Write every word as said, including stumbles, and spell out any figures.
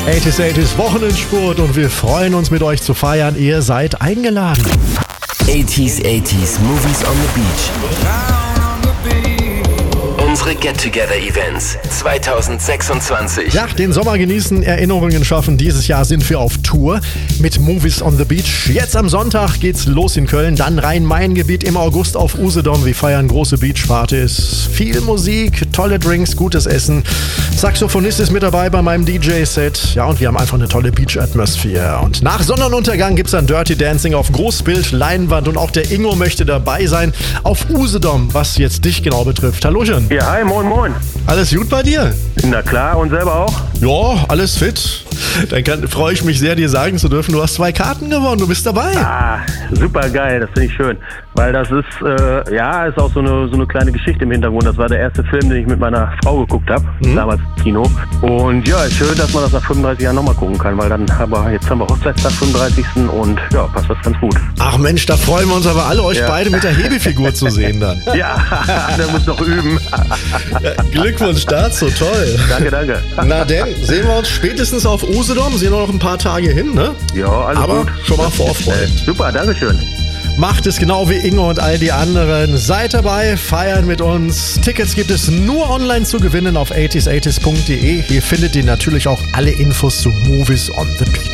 achtziger achtziger Wochenendspurt und wir freuen uns mit euch zu feiern. Ihr seid eingeladen. achtziger achtziger Movies on the Beach. Unsere Get-Together-Events zwanzig sechsundzwanzig. Ja, den Sommer genießen, Erinnerungen schaffen. Dieses Jahr sind wir auf Tour mit Movies on the Beach. Jetzt am Sonntag geht's los in Köln, dann Rhein-Main-Gebiet, im August auf Usedom. Wir feiern große Beachpartys. Viel Musik, tolle Drinks, gutes Essen. Saxophonist ist mit dabei bei meinem D J-Set. Ja, und wir haben einfach eine tolle Beach-Atmosphäre. Und nach Sonnenuntergang gibt's dann Dirty Dancing auf Großbild, Leinwand und auch der Ingo möchte dabei sein auf Usedom, was jetzt dich genau betrifft. Hallöchen. Ja, hi, moin, moin. Alles gut bei dir? Na klar, und selber auch? Ja, alles fit. Dann kann, freue ich mich sehr, dir sagen zu dürfen, du hast zwei Karten gewonnen, du bist dabei. Ah, super geil, das finde ich schön. Weil das ist, äh, ja, ist auch so eine, so eine kleine Geschichte im Hintergrund. Das war der erste Film, den ich mit meiner Frau geguckt habe, mhm. damals im Kino. Und ja, ist schön, dass man das nach fünfunddreißig Jahren nochmal gucken kann, weil dann haben wir, jetzt haben wir Hochzeitstag fünfunddreißigsten und ja, passt das ganz gut. Ach Mensch, da freuen wir uns aber alle, euch ja. beide mit der Hebefigur zu sehen dann. Ja, der muss noch üben. Ja, Glückwunsch dazu, toll. Danke, danke. Na denn, sehen wir uns spätestens auf Usedom, sind noch ein paar Tage hin, ne? Ja, alles aber gut. Schon mal Vorfreude. Äh, super, dankeschön. Macht es genau wie Ingo und all die anderen. Seid dabei, feiern mit uns. Tickets gibt es nur online zu gewinnen auf achtziger achtziger punkt de. Hier findet ihr natürlich auch alle Infos zu Movies on the Beach.